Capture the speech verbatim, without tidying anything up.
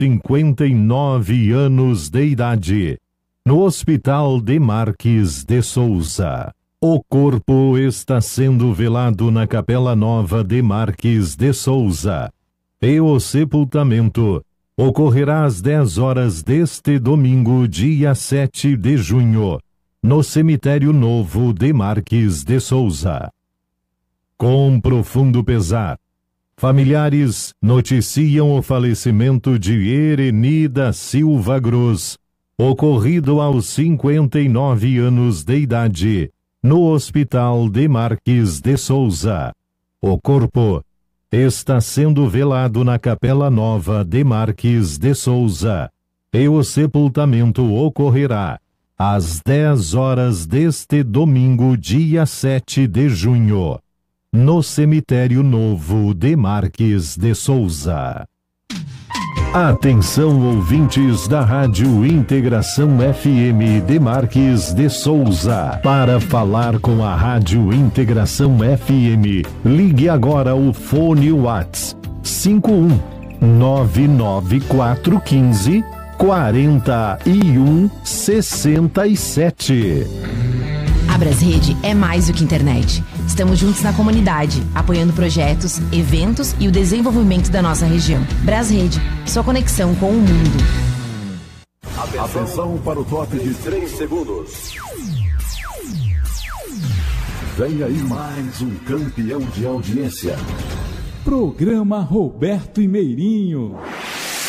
cinquenta e nove anos de idade, no Hospital Demarques de Souza. O corpo está sendo velado na Capela Nova Demarques de Souza. E o sepultamento ocorrerá às dez horas deste domingo, dia sete de junho, no Cemitério Novo Demarques de Souza. Com profundo pesar, familiares noticiam o falecimento de Erenida Silva Gross, ocorrido aos cinquenta e nove anos de idade, no Hospital Demarques de Souza. O corpo está sendo velado na Capela Nova Demarques de Souza, e o sepultamento ocorrerá às dez horas deste domingo, dia sete de junho, no Cemitério Novo Demarques de Souza. Atenção, ouvintes da Rádio Integração F M Demarques de Souza. Para falar com a Rádio Integração F M, ligue agora o fone Whats cinco um nove nove quatro um cinco quarenta e um sessenta e sete. A Brasrede é mais do que internet. Estamos juntos na comunidade, apoiando projetos, eventos e o desenvolvimento da nossa região. Brasrede, sua conexão com o mundo. Atenção para o top de três segundos. Vem aí mais um campeão de audiência. Programa Roberto e Meirinho.